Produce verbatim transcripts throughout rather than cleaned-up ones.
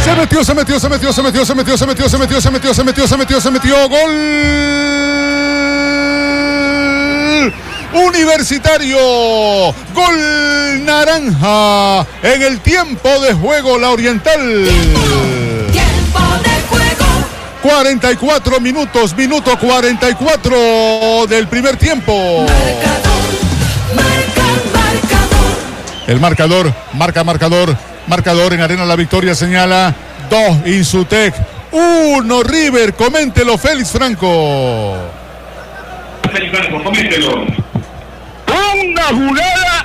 Se metió, se metió, se metió, se metió, se metió, se metió, se metió, se metió, se metió, se metió, se metió. Gol Universitario. Gol naranja en el tiempo de juego La Oriental. Tiempo, tiempo de juego. cuarenta y cuatro minutos, minuto cuarenta y cuatro del primer tiempo. Marcador, marca, marcador. El marcador, marca marcador, marcador en Arena La Victoria señala dos Insutec, uno River. Coméntelo, Félix Franco. Félix Franco, coméntelo. Una jugada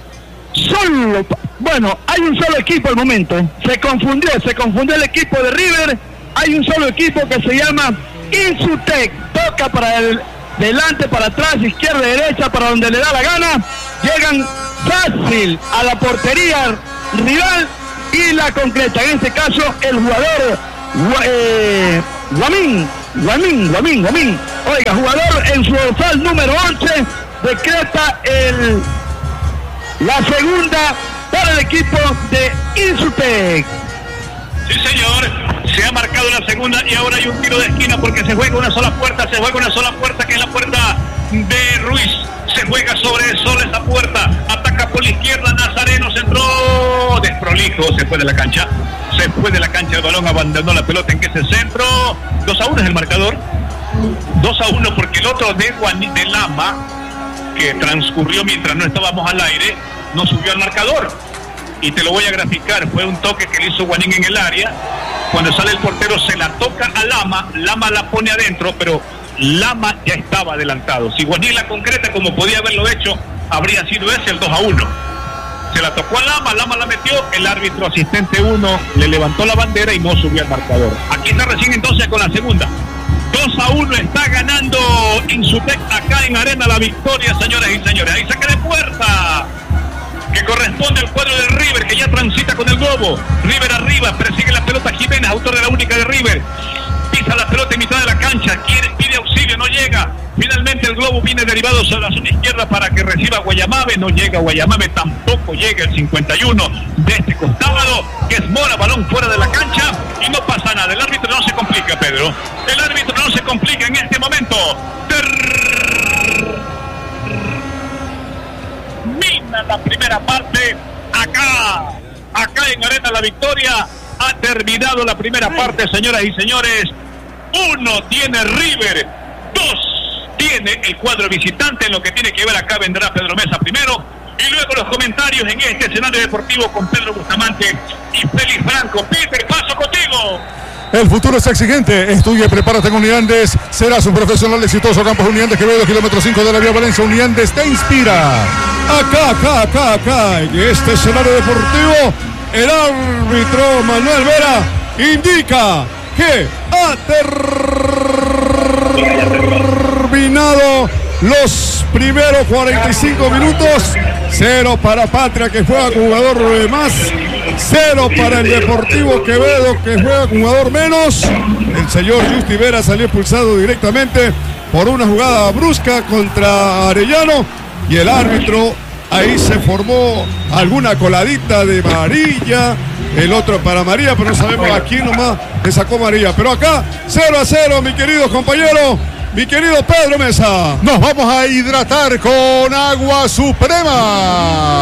solo. Bueno, hay un solo equipo al momento. Se confundió, se confundió el equipo de River. Hay un solo equipo que se llama Insutec. Toca para el delante, para atrás, izquierda, derecha, para donde le da la gana. Llegan fácil a la portería rival y la concreta. En este caso, el jugador eh, Guamín, Guamín, Guamín, Guamín. Oiga, jugador en su dorsal número once, decreta el, la segunda para el equipo de Insutec. Sí, señor, se ha marcado la segunda y ahora hay un tiro de esquina porque se juega una sola puerta, se juega una sola puerta que es la puerta de Ruiz. Se juega sobre el sol esa puerta, ataca por la izquierda, Nazareno centró, desprolijo, se fue de la cancha, se fue de la cancha, el balón abandonó la pelota en que es el centro. Dos a uno es el marcador, dos a uno porque el otro de Juan de Lama, que transcurrió mientras no estábamos al aire, no subió al marcador. Y te lo voy a graficar, fue un toque que le hizo Guanín en el área. Cuando sale el portero se la toca a Lama, Lama la pone adentro, pero Lama ya estaba adelantado. Si Guanín la concreta como podía haberlo hecho, habría sido ese el dos a uno. Se la tocó a Lama, Lama la metió, el árbitro asistente uno le levantó la bandera y no subió al marcador. Aquí está recién entonces con la segunda. dos a uno está ganando Insutec acá en Arena La Victoria, señoras y señores. Ahí saque de puerta que corresponde al cuadro de River, que ya transita con el globo. River arriba, persigue la pelota Jiménez, autor de la única de River. Pisa la pelota en mitad de la cancha, quiere, pide auxilio, no llega. Finalmente el globo viene derivado sobre la zona izquierda para que reciba Guayamabe. No llega Guayamabe, tampoco llega el cincuenta y uno de este costado, que es Mora, balón fuera de la cancha y no pasa nada. El árbitro no se complica, Pedro. El árbitro no se complica en este momento. Termina la primera parte acá, acá en Arena La Victoria. Ha terminado la primera parte, señoras y señores. Uno tiene River, dos tiene el cuadro visitante. En lo que tiene que ver acá vendrá Pedro Mesa primero y luego los comentarios en este escenario deportivo con Pedro Bustamante y Félix Franco. Peter, paso contigo. El futuro es exigente. Estudia y prepárate con Uniandes. Serás un profesional exitoso. Campus Uniandes, Quevedo, kilómetro cinco de la vía Valencia. Uniandes te inspira. Acá, acá, acá, acá. En este escenario deportivo, el árbitro Manuel Vera indica que ha terminado los primeros cuarenta y cinco minutos. Cero para Patria, que juega con jugador de más. Cero para el Deportivo Quevedo, que juega con jugador menos. El señor Justi Vera salió expulsado directamente por una jugada brusca contra Arellano. Y el árbitro, ahí se formó alguna coladita de amarilla. El otro para María, pero no sabemos a quién nomás le sacó María. Pero acá, cero a cero, mi querido compañero. Mi querido Pedro Mesa. Nos vamos a hidratar con Agua Suprema.